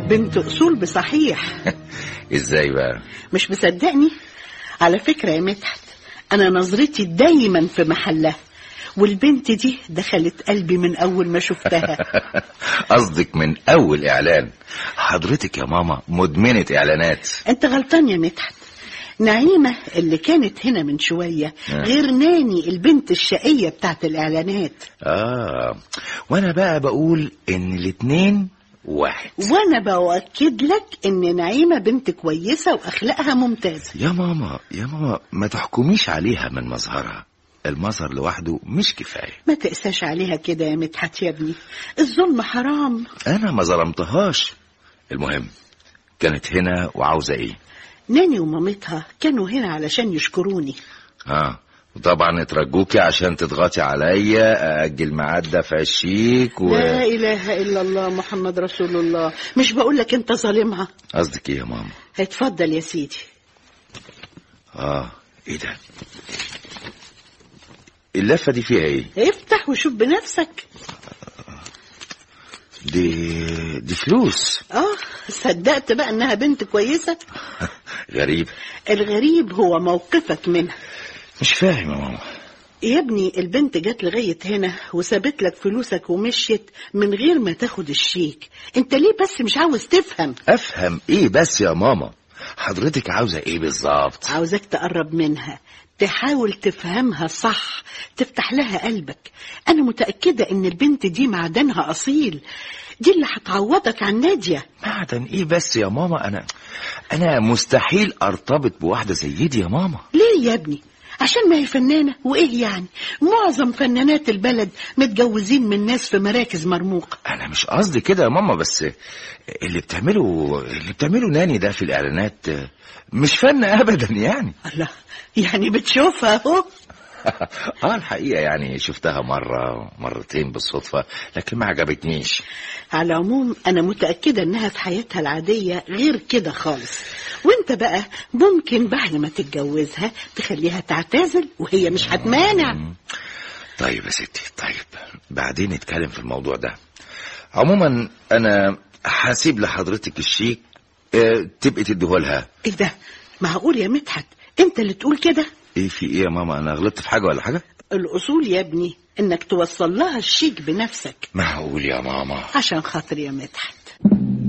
بنت اصول بصحيح. ازاي بقى؟ مش مصدقني؟ على فكرة يا مدحت، انا نظرتي دايما في محلها، والبنت دي دخلت قلبي من اول ما شفتها. قصدك من اول اعلان؟ حضرتك يا ماما مدمنة اعلانات. انت غلطان يا مدحت. نعيمة اللي كانت هنا من شوية غير ناني البنت الشقية بتاعت الاعلانات. وانا بقى بقول ان الاتنين واحد. وانا بأكد لك ان نعيمة بنت كويسة واخلاقها ممتازة. يا ماما ما تحكميش عليها من مظهرها، المظهر لوحده مش كفاية. ما تقساش عليها كده يا مدحت يا ابني، الظلم حرام. انا ما ظلمتهاش. المهم كانت هنا وعاوزة ايه؟ ناني ومامتها كانوا هنا علشان يشكروني. وطبعا اترجوكي عشان تضغطي عليا اجل ميعاد دفع الشيك لا اله الا الله محمد رسول الله. مش بقولك انت ظالمها؟ قصدك ايه يا ماما؟ اتفضل يا سيدي. ايه ده؟ اللفة دي فيها ايه؟ افتح وشوف بنفسك. دي فلوس. صدقت بقى انها بنت كويسة؟ غريب. الغريب هو موقفك منها. مش فاهم يا ماما. يا ابني البنت جت لغاية هنا وسابت لك فلوسك ومشيت من غير ما تاخد الشيك. انت ليه بس مش عاوز تفهم؟ افهم ايه بس يا ماما؟ حضرتك عاوزة ايه بالظبط؟ عاوزك تقرب منها، تحاول تفهمها صح، تفتح لها قلبك. انا متأكدة ان البنت دي معدنها اصيل، دي اللي هتعوضك عن نادية. معدن ايه بس يا ماما؟ انا مستحيل ارتبط بواحدة زي دي يا ماما. ليه يا ابني؟ عشان ما هي فنانة، وايه يعني؟ معظم فنانات البلد متجوزين من ناس في مراكز مرموقة. انا مش قصدي كده يا ماما، بس اللي بتعمله ناني ده في الاعلانات مش فن ابدا يعني. الله، يعني بتشوفها اهو. الحقيقة يعني شفتها مرة مرتين بالصدفة، لكن ما عجبتنيش. على العموم أنا متأكدة أنها في حياتها العادية غير كده خالص، وانت بقى ممكن بعد ما تتجوزها تخليها تعتزل وهي مش هتمانع. طيب يا ستي، طيب بعدين نتكلم في الموضوع ده. عموما أنا هسيب لحضرتك الشيك تبقي تديهولها. ايه ده؟ معقول يا مدحت انت اللي تقول كده؟ ايه في ايه يا ماما؟ انا غلطت في حاجة ولا حاجة؟ الأصول يا ابني انك توصل لها الشيك بنفسك. معقول يا ماما؟ عشان خاطر يا مدحت.